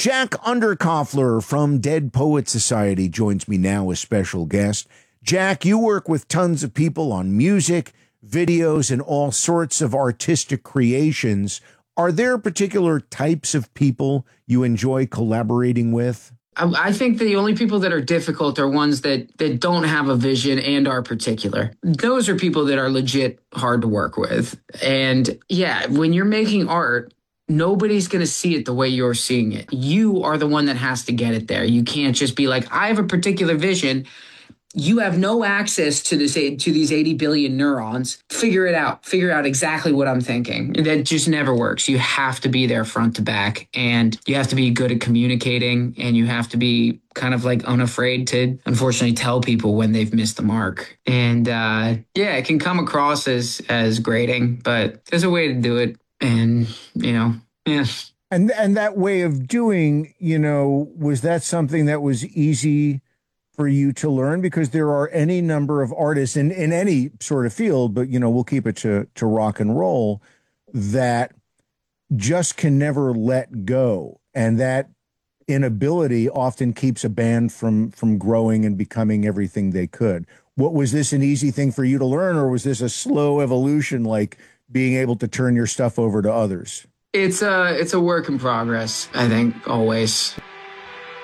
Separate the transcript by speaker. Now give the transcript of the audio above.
Speaker 1: Jack Underkoffler from Dead Poet Society joins me now as special guest. Jack, you work with tons of people on music, videos, and all sorts of artistic creations. Are there particular types of people you enjoy collaborating with?
Speaker 2: I think the only people that are difficult are ones that don't have a vision and are particular. Those are people that are legit hard to work with. And yeah, when you're making art, nobody's going to see it the way you're seeing it. You are the one that has to get it there. You can't just be like, I have a particular vision. You have no access to these 80 billion neurons. Figure it out. Figure out exactly what I'm thinking. That just never works. You have to be there front to back, and you have to be good at communicating, and you have to be kind of like unafraid to, unfortunately, tell people when they've missed the mark. And it can come across as grating, but there's a way to do it. And, yeah.
Speaker 1: And that way of doing, was that something that was easy for you to learn? Because there are any number of artists in any sort of field, but, we'll keep it to rock and roll, that just can never let go. And that inability often keeps a band from growing and becoming everything they could. Was this an easy thing for you to learn, or was this a slow evolution, like being able to turn your stuff over to others?
Speaker 2: It's a work in progress, I think, always.